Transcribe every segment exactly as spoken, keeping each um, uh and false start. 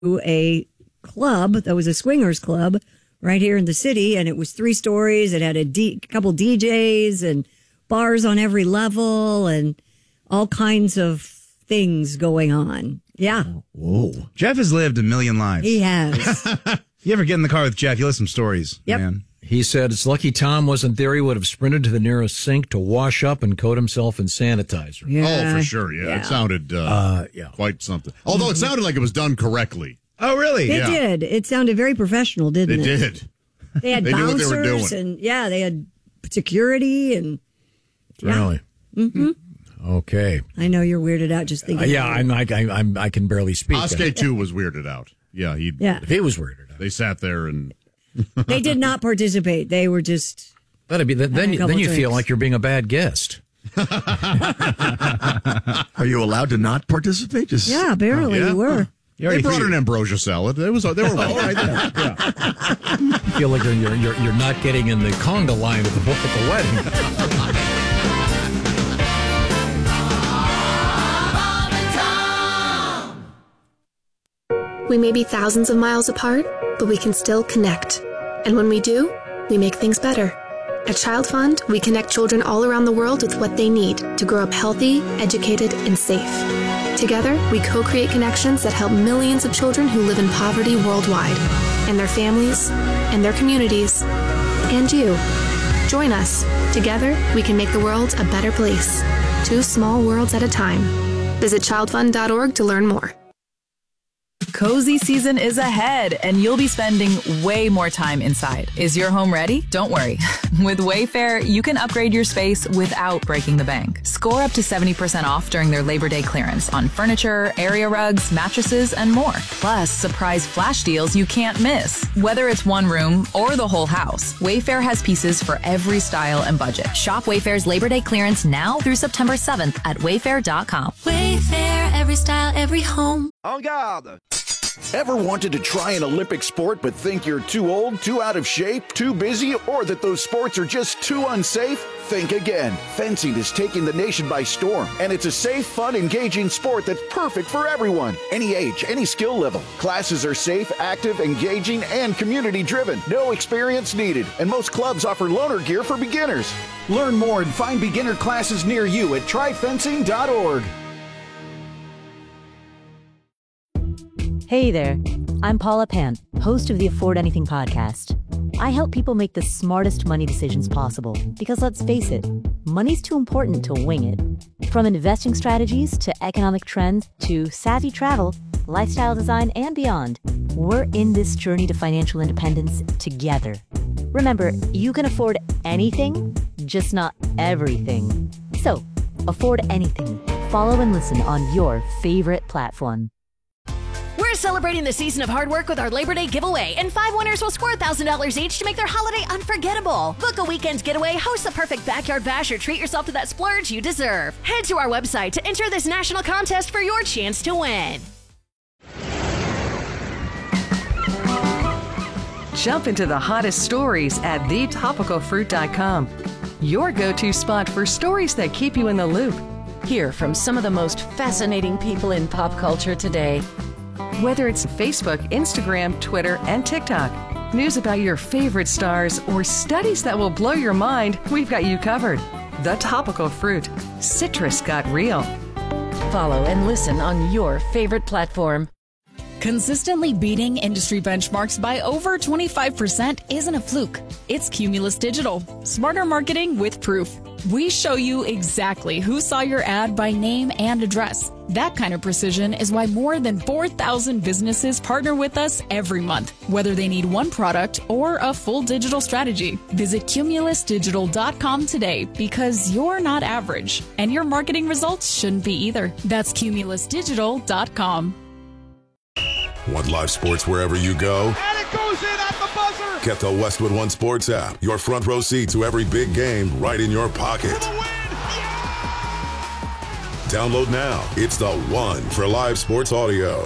a club that was a swingers club right here in the city, and it was three stories. It had a D, couple D Js and bars on every level and all kinds of things going on. Yeah. Whoa. Jeff has lived a million lives. He has. You ever get in the car with Jeff, you listen to some stories, yep. man. He said it's lucky Tom wasn't there. He would have sprinted to the nearest sink to wash up and coat himself in sanitizer. Yeah. Oh, for sure. Yeah, yeah. It sounded uh, uh, yeah. quite something. Although it sounded like it was done correctly. Oh, really? It yeah. did. It sounded very professional, didn't it? It did. They had they bouncers knew what they were doing. and yeah, they had security and yeah. Really? Mm-hmm. Okay. I know you're weirded out just thinking. Uh, yeah, I'm, I, I'm. I can barely speak. Oskay too was weirded out. Yeah, he. Yeah. He was weirded out. They sat there and. They did not participate. They were just. That'd be then. Then you, then you feel like you're being a bad guest. Are you allowed to not participate? Just yeah, barely yeah. you were. You they brought an ambrosia salad. It was. They were all right there. Yeah. You feel like you're you're you're not getting in the conga line at the at the wedding. We may be thousands of miles apart, but we can still connect. And when we do, we make things better. At Child Fund, we connect children all around the world with what they need to grow up healthy, educated, and safe. Together, we co-create connections that help millions of children who live in poverty worldwide, and their families, and their communities, and you. Join us. Together, we can make the world a better place. Two small worlds at a time. Visit child fund dot org to learn more. Cozy season is ahead, and you'll be spending way more time inside. Is your home ready? Don't worry. With Wayfair, you can upgrade your space without breaking the bank. Score up to seventy percent off during their Labor Day clearance on furniture, area rugs, mattresses, and more. Plus, surprise flash deals you can't miss. Whether it's one room or the whole house, Wayfair has pieces for every style and budget. Shop Wayfair's Labor Day clearance now through September seventh at wayfair dot com. Wayfair, every style, every home. En garde! Ever wanted to try an Olympic sport but think you're too old, too out of shape, too busy, or that those sports are just too unsafe? Think again. Fencing is taking the nation by storm, and it's a safe, fun, engaging sport that's perfect for everyone. Any age, any skill level. Classes are safe, active, engaging, and community-driven. No experience needed, and most clubs offer loaner gear for beginners. Learn more and find beginner classes near you at try fencing dot org. Hey there, I'm Paula Pant, host of the Afford Anything podcast. I help people make the smartest money decisions possible because let's face it, money's too important to wing it. From investing strategies to economic trends to savvy travel, lifestyle design, and beyond, we're in this journey to financial independence together. Remember, you can afford anything, just not everything. So, afford anything. Follow and listen on your favorite platform. We're celebrating the season of hard work with our Labor Day giveaway, and five winners will score one thousand dollars each to make their holiday unforgettable. Book a weekend getaway, host the perfect backyard bash, or treat yourself to that splurge you deserve. Head to our website to enter this national contest for your chance to win. Jump into the hottest stories at the topical fruit dot com. Your go-to spot for stories that keep you in the loop. Hear from some of the most fascinating people in pop culture today. Whether it's Facebook, Instagram, Twitter, and TikTok, news about your favorite stars, or studies that will blow your mind, we've got you covered. The Topical Fruit. Citrus got real. Follow and listen on your favorite platform. Consistently beating industry benchmarks by over twenty-five percent isn't a fluke. It's Cumulus Digital. Smarter marketing with proof. We show you exactly who saw your ad by name and address. That kind of precision is why more than four thousand businesses partner with us every month, whether they need one product or a full digital strategy. Visit cumulus digital dot com today because you're not average, and your marketing results shouldn't be either. That's cumulus digital dot com. Want live sports wherever you go? And it goes in at the buzzer! Get the Westwood One Sports app. Your front row seat to every big game right in your pocket. Download now. It's the one for live sports audio.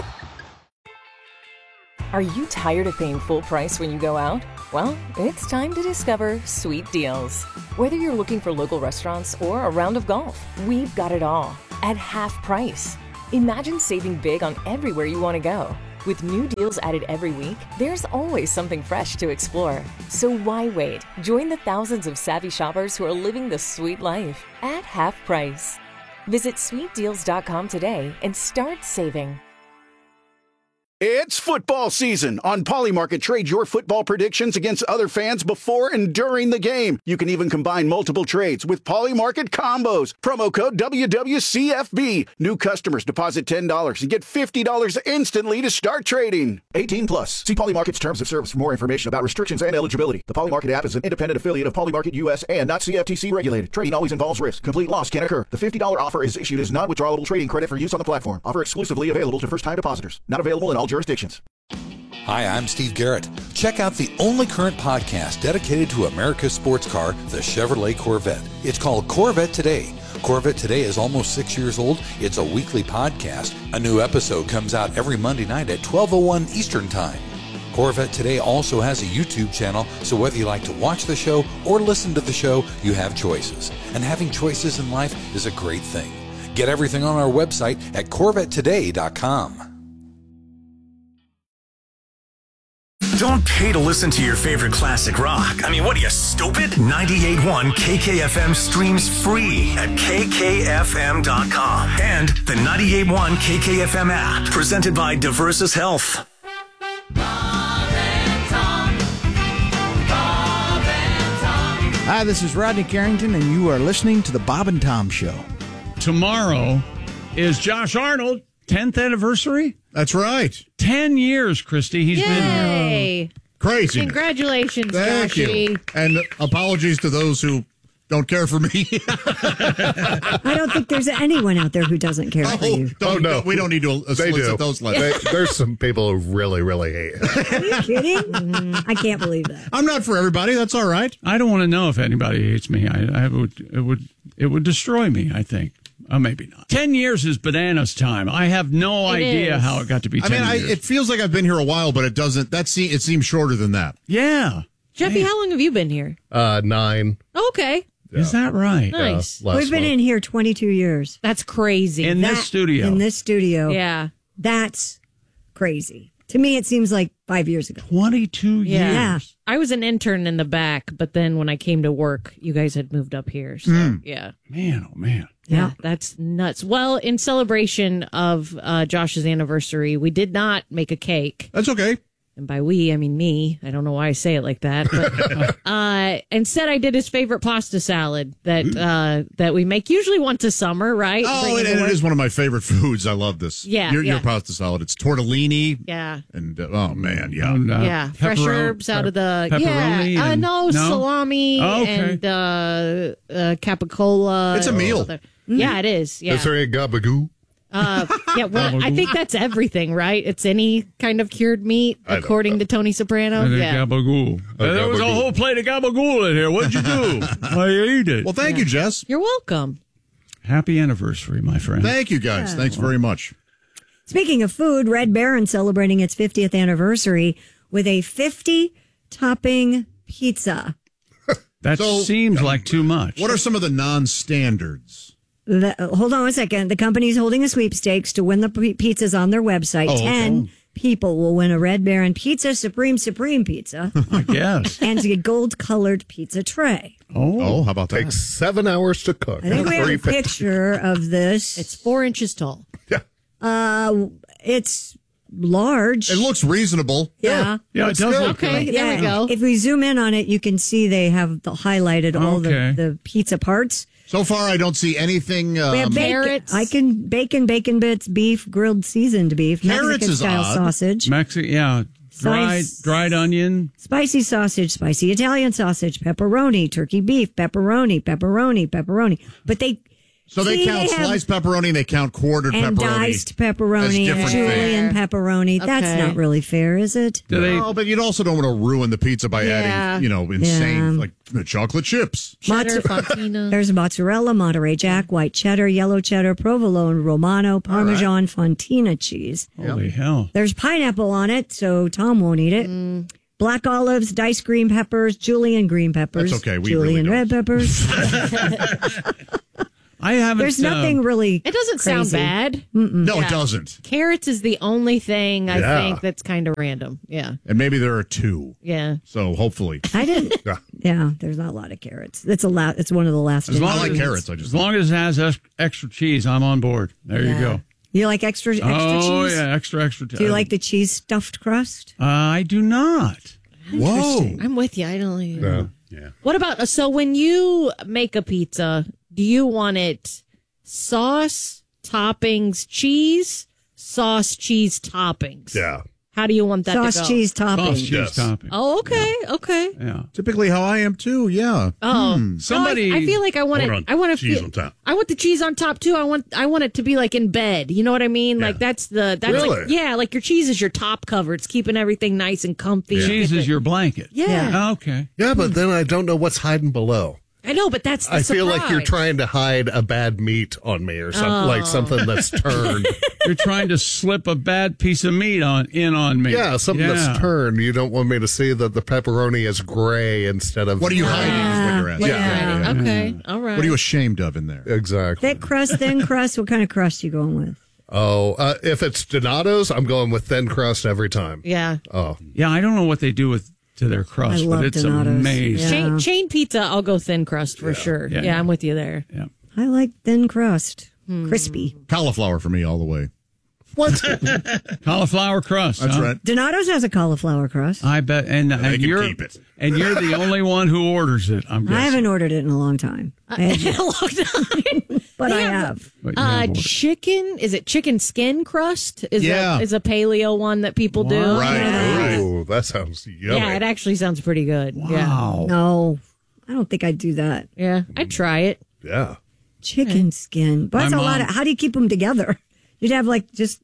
Are you tired of paying full price when you go out? Well, it's time to discover Sweet Deals. Whether you're looking for local restaurants or a round of golf, we've got it all at half price. Imagine saving big on everywhere you want to go. With new deals added every week, there's always something fresh to explore. So why wait? Join the thousands of savvy shoppers who are living the sweet life at half price. Visit sweet deals dot com today and start saving. It's football season. On Polymarket, trade your football predictions against other fans before and during the game. You can even combine multiple trades with Polymarket combos. Promo code W W C F B. New customers deposit ten dollars and get fifty dollars instantly to start trading. eighteen plus. See Polymarket's terms of service for more information about restrictions and eligibility. The Polymarket app is an independent affiliate of Polymarket U S and not C F T C regulated. Trading always involves risk. Complete loss can occur. The fifty dollars offer is issued as non-withdrawable trading credit for use on the platform. Offer exclusively available to first-time depositors. Not available in all jurisdictions. Hi, I'm Steve Garrett. Check out the only current podcast dedicated to America's sports car, the Chevrolet Corvette. It's called Corvette Today. Corvette Today is almost six years old. It's a weekly podcast. A new episode comes out every Monday night at twelve oh one Eastern Time. Corvette Today also has a YouTube channel, so whether you like to watch the show or listen to the show, you have choices. And having choices in life is a great thing. Get everything on our website at corvette today dot com. Don't pay to listen to your favorite classic rock. I mean, what are you, stupid? ninety-eight point one K K F M streams free at K K F M dot com. And the ninety-eight point one K K F M app, presented by Diversus Health. Hi, this is Rodney Carrington, and you are listening to the Bob and Tom Show. Tomorrow is Josh Arnold, tenth anniversary. That's right. Ten years, Christy. He's Yay. been here. Crazy. Congratulations, Thank Joshy. you. And apologies to those who don't care for me. I don't think there's anyone out there who doesn't care oh, for you. Oh, no. We don't need to They solicit do. those letters. They, there's some people who really, really hate it. Are you kidding? Mm-hmm. I can't believe that. I'm not for everybody. That's all right. I don't want to know if anybody hates me. I, I would, it would, it would destroy me, I think. Uh, maybe not. Ten years is bananas time. I have no It idea is. how it got to be I ten mean, I, years. it feels like I've been here a while, but it doesn't. That se- It seems shorter than that. Yeah. Jeffy, how long have you been here? Uh, nine. Okay. Is that right? Nice. last We've been month. in here twenty-two years. That's crazy. In That- this studio. In this studio. yeah. That's crazy. To me, it seems like five years ago. twenty-two Yeah. years. I was an intern in the back, but then when I came to work, you guys had moved up here. So, Mm. yeah. Man, oh, man. Yeah, that's nuts. Well, in celebration of uh, Josh's anniversary, we did not make a cake. That's okay. And by we, I mean me. I don't know why I say it like that. But uh, instead, I did his favorite pasta salad that uh, that we make usually once a summer, right? Oh, Bring and, to and it work. is one of my favorite foods. I love this. Yeah, Your, your yeah. pasta salad. It's tortellini. Yeah. And, uh, oh, man, yeah. And, uh, Yeah, fresh pepperoni- herbs out of the pepperoni yeah. Uh, and- no, no? salami Oh, okay. and uh, uh, capicola. It's a and meal. other- Yeah, it is. Yeah, Is there a gabagoo? uh, yeah. Well, I think that's everything, right? It's any kind of cured meat, I don't according to Tony Soprano. And a Yeah. gabagool. A Uh, there was a gabagool. whole plate of gabagool in here. What'd you do? I ate it. Well, thank you, Jess. You're welcome. Happy anniversary, my friend. Thank you, guys. Yeah. Thanks very much. Speaking of food, Red Baron celebrating its fiftieth anniversary with a fifty topping pizza. That So- seems like too much. What are some of the non-standards? The, hold on one second. The company's holding a sweepstakes to win the p- pizzas on their website. Oh, okay. Ten people will win a Red Baron Pizza Supreme Supreme Pizza I guess. and a gold colored pizza tray. Oh, Oh, how about that? Takes seven hours to cook. I think we have a Three fifty. picture of this. It's four inches tall. Yeah. Uh, it's large. It looks reasonable. Yeah. yeah, it does look Okay, good. there we go. If we zoom in on it, you can see they have the, highlighted all Okay. the, the pizza parts. So far, I don't see anything. Um, We have bacon. Carrots. I can bacon, bacon bits, beef, grilled seasoned beef, Carrots Mexican is style odd. sausage, Mexican, yeah. Dried, Size- dried onion. spicy sausage, spicy Italian sausage, pepperoni, turkey beef, pepperoni, pepperoni, pepperoni. But they so they see, count have- sliced pepperoni and they count quartered and pepperoni. diced pepperoni That's and different julienne thing. pepperoni. That's Okay. not really fair, is it? Do they? No, but you also don't want to ruin the pizza by Yeah. adding, you know, insane, Yeah. like the chocolate chips. Cheddar, Mozza- fontina. There's mozzarella, Monterey Jack, white cheddar, yellow cheddar, provolone, Romano, Parmesan, Fontina cheese. Holy hell. There's pineapple on it, so Tom won't eat it. Mm. Black olives, diced green peppers, julienne green peppers. That's okay, we Julienne really red peppers. I haven't. There's nothing uh, really. It doesn't sound crazy. bad. Mm-mm. No, Yeah. it doesn't. Carrots is the only thing I Yeah. think that's kind of random. Yeah. And maybe there are two. Yeah. So hopefully. I didn't. Yeah. Yeah, there's not a lot of carrots. That's a lot. It's one of the last. As long I like as- carrots. I just As long as it has ex- extra cheese, I'm on board. There you Yeah. go. You like extra extra oh, cheese? yeah, extra, extra. Do you like the cheese stuffed crust? Uh, I do not. Whoa. I'm with you. I don't. Yeah. Yeah. What about so when you make a pizza, do you want it sauce, toppings, cheese, sauce, cheese, toppings? Yeah. How do you want that Sauce, to go? cheese, topping. Sauce, cheese, Yes. topping. Oh, okay, okay. Yeah. Typically how I am too. Yeah. Oh, Hmm. Somebody- No, I, I feel like I want Hold it. on. I want to Cheese feel, on top. I want the cheese on top too. I want. I want it to be like in bed. You know what I mean? Like that's the. That's like, Really? yeah. Like your cheese is your top cover. It's keeping everything nice and comfy. Cheese If is it- your blanket. Yeah. Okay. Yeah, but then I don't know what's hiding below. I know, but that's. The I feel like you're surprise. trying to hide a bad meat on me or something, Oh. like something that's turned. You're trying to slip a bad piece of meat on in on me. Yeah, something Yeah. that's turned. You don't want me to see that the pepperoni is gray instead of. What are you hiding is what you're asking. Yeah. Yeah. Okay. All right. What are you ashamed of in there? Exactly. Thick crust, thin crust. What kind of crust you going with? Oh, uh, if it's Donato's, I'm going with thin crust every time. Yeah. Oh, Yeah, I don't know what they do with to their crust, I love but it's Donato's. amazing. Yeah. Chain, chain pizza. I'll go thin crust for sure. Yeah. Yeah. I'm with you there. Yeah. I like thin crust, crispy. Cauliflower for me all the way. what? Cauliflower crust. That's huh? right. Donato's has a cauliflower crust. I bet, and, They and can you're keep it. and you're the only one who orders it. I'm guessing. I haven't ordered it in a long time, I had In a long time. but I Yeah. have. But you Uh, have ordered. chicken. Is it chicken skin crust? Is Yeah. a, is a paleo one that people do? Right, right. Oh, that sounds yummy. Yeah, it actually sounds pretty good. Yeah. Wow. No, I don't think I'd do that. Yeah. I'd try it. Yeah. Chicken skin, but My that's a lot mom- of. How do you keep them together? You'd have like just.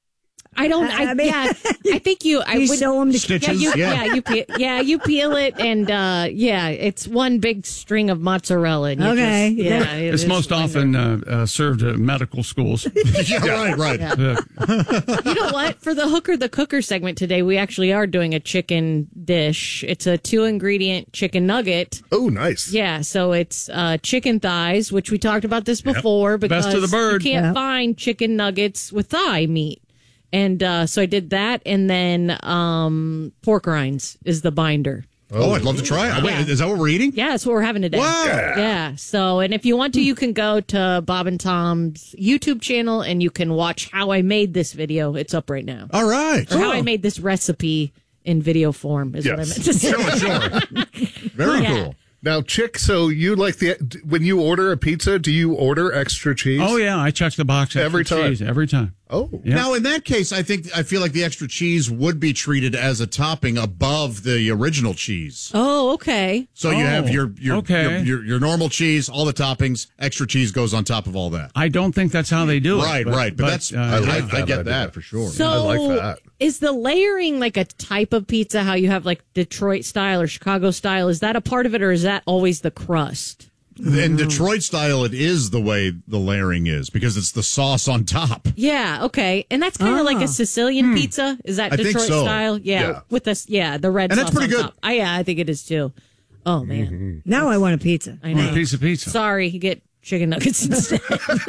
I don't. I- I, I mean- yeah. I think you. I You would sew 'em to- Stitches, Yeah, you, yeah. yeah. you peel, yeah, you peel it, and uh, yeah, it's one big string of mozzarella. And you Okay. just- yeah, it It's is most kind of- often uh, uh, served at medical schools. yeah, right, right. Uh, You know what? For the hooker the cooker segment today, we actually are doing a chicken dish. It's a two ingredient chicken nugget. Oh, nice. Yeah, so it's uh, chicken thighs, which we talked about this before because Best of the bird. you can't Yep. find chicken nuggets with thigh meat. And uh, so I did that, and then um, pork rinds is the binder. Oh, I'd love to try it. Wait, Yeah. is that what we're eating? Yeah, that's what we're having today. Wow. Yeah. So, and if you want to, you can go to Bob and Tom's YouTube channel and you can watch how I made this video. It's up right now. All right. Or how I made this recipe in video form is what I Yes. meant to say. Sure, sure. Very Yeah. cool. Now, Chick, so you like the when you order a pizza, do you order extra cheese? oh yeah, I check the box extra Every time. cheese, every time. Oh, Yeah. Now, in that case, I think I feel like the extra cheese would be treated as a topping above the original cheese. Oh, okay. So you have Oh, your your, okay. your your your normal cheese, all the toppings, extra cheese goes on top of all that. I don't think that's how they do it. Right, right. But, that's uh, I, like I, that I get idea. that for sure. So I like that. is the layering like a type of pizza, how you have like Detroit style or Chicago style? Is that a part of it, or is that always the crust? In Detroit style, it is the way the layering is because it's the sauce on top. Yeah, okay. And that's kind of like Ah. a Sicilian pizza. Is that I think Detroit so. style? Yeah, Yeah. with this, yeah, the red And sauce that's pretty on good. top. I, yeah, I think it is too. Oh man, Now I want a pizza. I Want know. a piece of pizza. Sorry, you get chicken nuggets instead.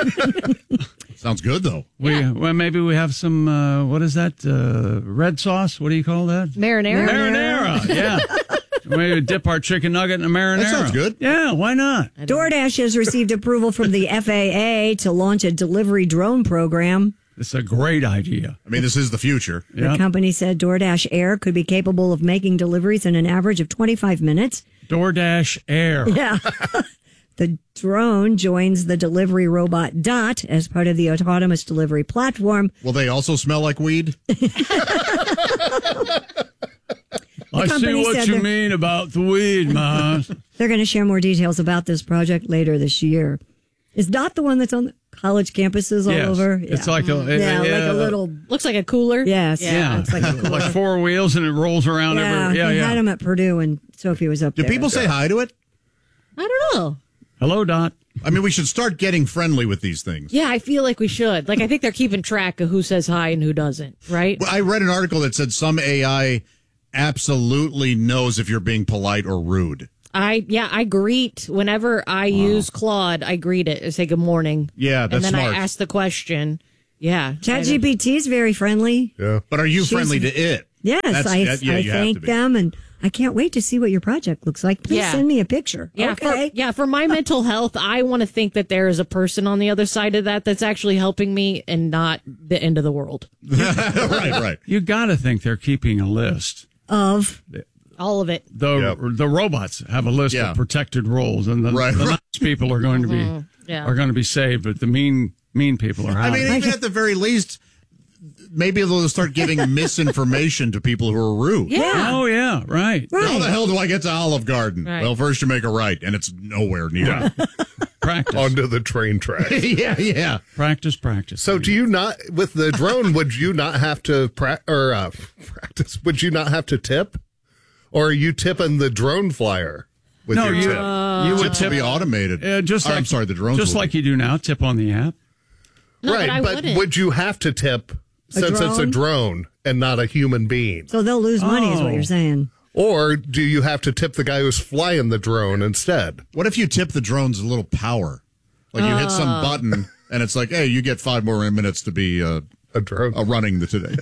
Sounds good though. We, well, maybe we have some. Uh, what is that? Uh, red sauce? What do you call that? Marinara. Marinara. Yeah. Maybe dip our chicken nugget in a marinara. That sounds good. Yeah. Why not? DoorDash has received approval from the F A A to launch a delivery drone program. It's a great idea. I mean, this is the future. The Yeah. company said DoorDash Air could be capable of making deliveries in an average of twenty-five minutes. DoorDash Air. Yeah. The drone joins the delivery robot Dot as part of the autonomous delivery platform. Will they also smell like weed? I see company what said you they're- mean about the weed, Ma. They're going to share more details about this project later this year. Is Dot the one that's on the college campuses all Yes. over? It's like a- yeah, yeah, like a little. Looks like a cooler. Yes. Yeah. It's like a cooler. Like four wheels and it rolls around Yeah, everywhere. Yeah, they yeah. had him at Purdue and Sophie was up Do there. people say hi to it? I don't know. Hello, Dot. I mean, we should start getting friendly with these things. Yeah, I feel like we should. Like, I think they're keeping track of who says hi and who doesn't, right? Well, I read an article that said some A I absolutely knows if you're being polite or rude. I yeah, I greet whenever I wow. use Claude. I greet it. I say good morning. Yeah, that's and then smart. I ask the question. Yeah, ChatGPT is very friendly. Yeah, but are you She's, friendly to it? Yes, That's, I, that, yeah, I thank them, and I can't wait to see what your project looks like. Please yeah. send me a picture. Yeah, okay. For, yeah, for my mental health, I want to think that there is a person on the other side of that that's actually helping me and not the end of the world. right, right. You got to think they're keeping a list of all of it. The yep. the robots have a list yeah. of protected roles, and the, right. the nice people are going to be mm-hmm. yeah. are going to be saved, but the mean mean people are out. I mean, even at the very least, maybe they'll start giving misinformation to people who are rude. Yeah. Oh, yeah. Right. right. How the hell do I get to Olive Garden? Right. Well, first you make a right, and it's nowhere near. Yeah. Practice. Onto the train track. yeah, yeah. Practice, practice. So, do you not, with the drone, would you not have to pra- or uh, practice? Would you not have to tip? Or are you tipping the drone flyer with no, your you, tip? Uh, you would Tips tip. will be automated. Uh, just oh, like, I'm sorry, the drones Just will like be. you do now, tip on the app. No, right, but, I but wouldn't. would you have to tip since drone? it's a drone and not a human being? So they'll lose money, Oh. is what you're saying. Or do you have to tip the guy who's flying the drone instead? What if you tip the drones a little power? Like you hit some Oh. button, and it's like, hey, you get five more minutes to be uh, A drone. uh, running the today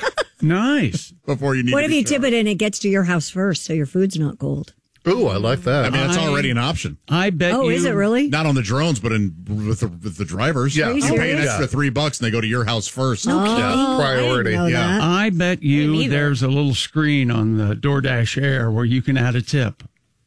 Nice. before you need. What to if be you tip sure. it and it gets to your house first, so your food's not cold? Ooh, I like that. I mean, it's I- already an option. I bet Oh, you. is it really? Not on the drones, but in with the, with the drivers. Yeah. Are you you pay an serious? extra three bucks, and they go to your house first. No Yeah, kidding. priority. I didn't know Yeah. that. I bet you Me neither. there's a little screen on the DoorDash Air where you can add a tip.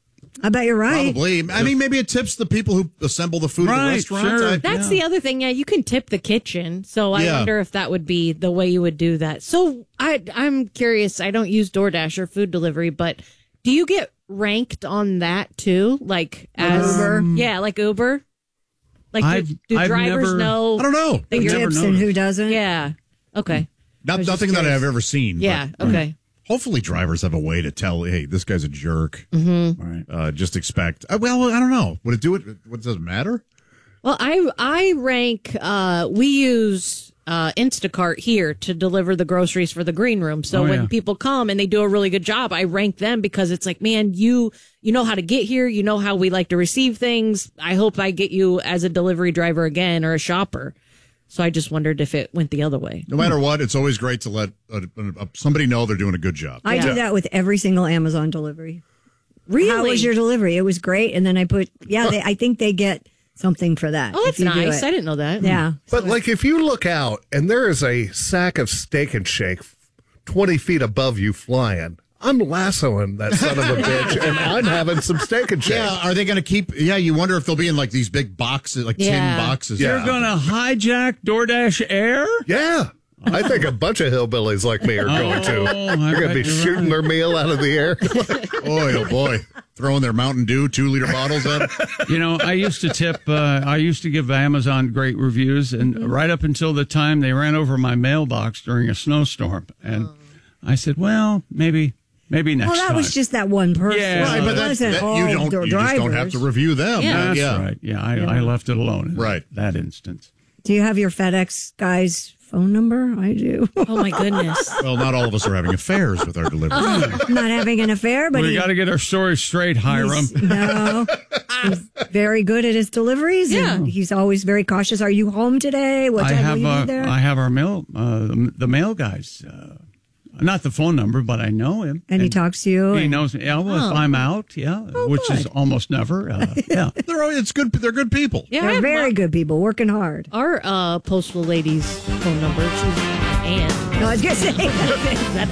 I bet you're right. Probably. I mean, maybe it tips the people who assemble the food at the Right, restaurant. sure. I- That's Yeah. the other thing. Yeah, you can tip the kitchen. So I Yeah. wonder if that would be the way you would do that. So I, I'm curious. I don't use DoorDash or food delivery, but do you get ranked on that too? Like as Uber? Yeah, like Uber. Like I've- do, do I've drivers never- know? I don't know. that Who you're- never tips and noticed. who doesn't? Yeah. Okay. Not, was just nothing that curious. I've ever seen. Yeah. but Okay. hopefully, drivers have a way to tell, hey, this guy's a jerk. Mm-hmm. Right. Uh, just expect. Uh, well, I don't know. Would it do it? What does it matter? Well, I I rank. Uh, we use uh, Instacart here to deliver the groceries for the green room. So Oh, when yeah. people come and they do a really good job, I rank them because it's like, man, you you know how to get here. You know how we like to receive things. I hope I get you as a delivery driver again or a shopper. So I just wondered if it went the other way. No matter what, it's always great to let uh, uh, somebody know they're doing a good job. I Yeah. do that with every single Amazon delivery. Really? How was your delivery? It was great. And then I put, yeah, they, I think they get something for that. Oh, if that's you do nice. it. I didn't know that. Yeah. But like if you look out and there is a sack of Steak and Shake twenty feet above you flying, I'm lassoing that son of a bitch and I'm having some Steak and Shake. Yeah, are they going to keep? Yeah, you wonder if they'll be in like these big boxes, like Yeah. tin boxes. Yeah. You're going to hijack DoorDash Air? Yeah. I think a bunch of hillbillies like me are going to. Oh, I They're going to bet be you're shooting right. their meal out of the air. Boy, oh boy, throwing their Mountain Dew two liter bottles at it. You know, I used to tip, uh, I used to give Amazon great reviews, and right up until the time they ran over my mailbox during a snowstorm. And I said, well, maybe, maybe next Well, that time. was just that one person. Yeah. Right, It but that's, wasn't that, all you don't. dr- You just don't have to drivers. review them. Yeah. That's yeah. right. Yeah, I, I left it alone in Right. that instance. Do you have your FedEx guy's phone number? I do. Oh my goodness. Well, not all of us are having affairs with our delivery. I'm not having an affair, but we he, got to get our story straight, Hiram. he's, no, he's very good at his deliveries. Yeah. And he's always very cautious. Are you home today? What I time have will you uh, be there? I have our mail, uh, the, the mail guys. Uh, not the phone number, but I know him. and he talks to you. He and- knows me. Yeah, well, Oh. if I'm out, yeah, which is good. almost never. Uh, yeah. They're all- it's good. They're good people. Yeah, I They're have very my- good people, working hard. Our uh, postal lady's phone number. She's Ann. No, I was going to say That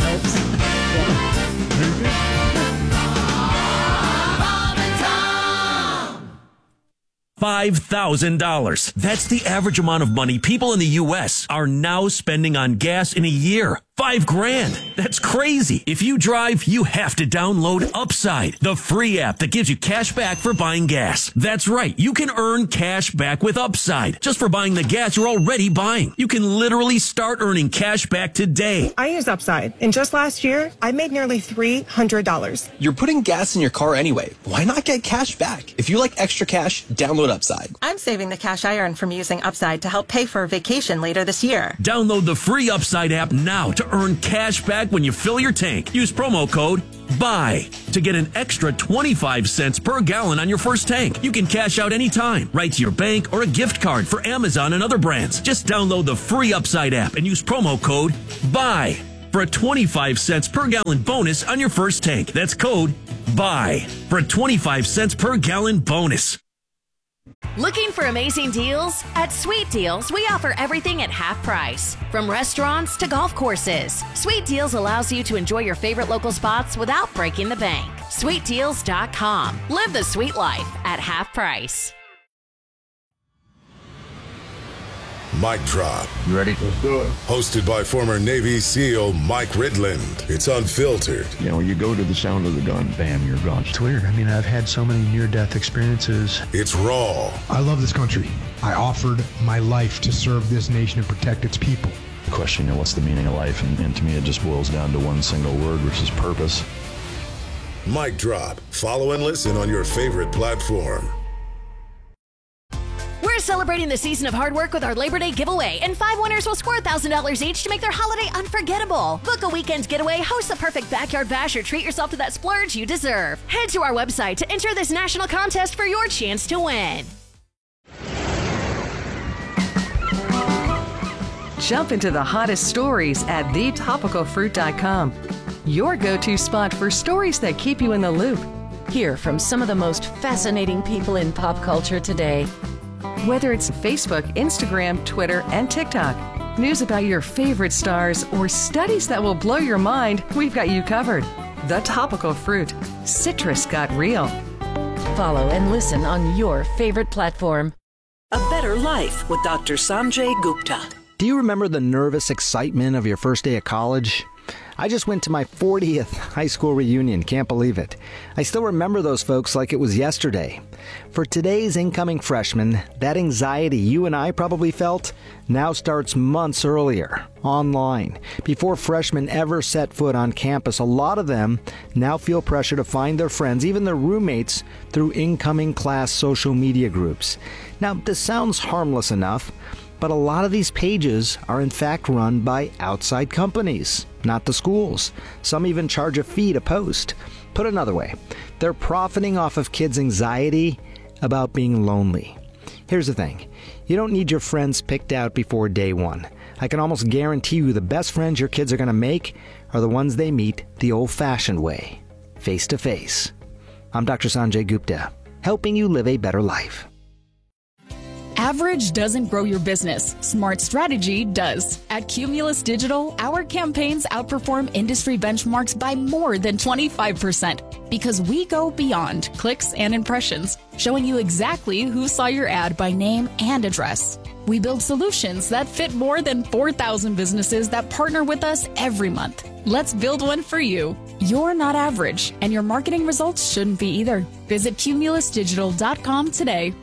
helps. five thousand dollars. That's the average amount of money people in the U S are now spending on gas in a year. Five grand. That's crazy. If you drive, you have to download Upside, the free app that gives you cash back for buying gas. That's right. You can earn cash back with Upside just for buying the gas you're already buying. You can literally start earning cash back today. I use Upside, and just last year, I made nearly three hundred dollars. You're putting gas in your car anyway. Why not get cash back? If you like extra cash, download Upside. I'm saving the cash I earn from using Upside to help pay for a vacation later this year. Download the free Upside app now to earn cash back when you fill your tank. Use promo code BUY to get an extra twenty-five cents per gallon on your first tank. You can cash out anytime, right to your bank or a gift card for Amazon and other brands. Just download the free Upside app and use promo code BUY for a twenty-five cents per gallon bonus on your first tank. That's code BUY for a twenty-five cents per gallon bonus. Looking for amazing deals? At Sweet Deals, we offer everything at half price. From restaurants to golf courses, Sweet Deals allows you to enjoy your favorite local spots without breaking the bank. sweet deals dot com. Live the sweet life at half price. Mic Drop. You ready? Let's do it. Hosted by former Navy SEAL Mike Ridland. It's unfiltered. You know, you go to the sound of the gun, bam, you're gone. It's weird. I mean, I've had so many near-death experiences. It's raw. I love this country. I offered my life to serve this nation and protect its people. Question, you know, what's the meaning of life? And, and to me, it just boils down to one single word, which is purpose. Mic Drop. Follow and listen on your favorite platform. We're celebrating the season of hard work with our Labor Day giveaway, and five winners will score one thousand dollars each to make their holiday unforgettable. Book a weekend getaway, host the perfect backyard bash, or treat yourself to that splurge you deserve. Head to our website to enter this national contest for your chance to win. Jump into the hottest stories at the topical fruit dot com. Your go-to spot for stories that keep you in the loop. Hear from some of the most fascinating people in pop culture today. Whether it's Facebook, Instagram, Twitter, and TikTok, news about your favorite stars, or studies that will blow your mind, we've got you covered. The Topical Fruit. Citrus got real. Follow and listen on your favorite platform. A Better Life with Doctor Sanjay Gupta. Do you remember the nervous excitement of your first day at college? I just went to my fortieth high school reunion. Can't believe it. I still remember those folks like it was yesterday. For today's incoming freshmen, that anxiety you and I probably felt now starts months earlier, online. Before freshmen ever set foot on campus, a lot of them now feel pressure to find their friends, even their roommates, through incoming class social media groups. Now, this sounds harmless enough, but a lot of these pages are in fact run by outside companies, not the schools. Some even charge a fee to post. Put another way, they're profiting off of kids' anxiety about being lonely. Here's the thing, you don't need your friends picked out before day one. I can almost guarantee you the best friends your kids are going to make are the ones they meet the old-fashioned way, face to face. I'm Doctor Sanjay Gupta, helping you live a better life. Average doesn't grow your business. Smart strategy does. At Cumulus Digital, our campaigns outperform industry benchmarks by more than twenty-five percent because we go beyond clicks and impressions, showing you exactly who saw your ad by name and address. We build solutions that fit more than four thousand businesses that partner with us every month. Let's build one for you. You're not average, and your marketing results shouldn't be either. Visit cumulus digital dot com today.